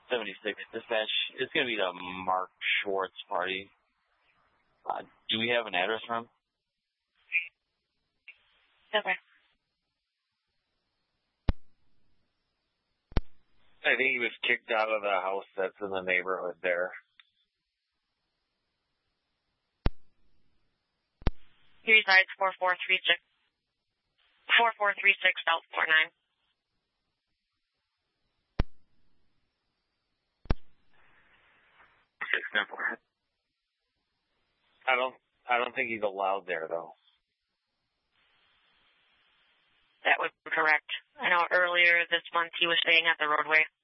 76 dispatch. It's going to be the Mark Schwartz party. Do we have an address for him? Okay. I think he was kicked out of the house that's in the neighborhood there. He resides 4436 South 49. I don't think he's allowed there though. That would be correct. I know earlier this month he was staying at the roadway.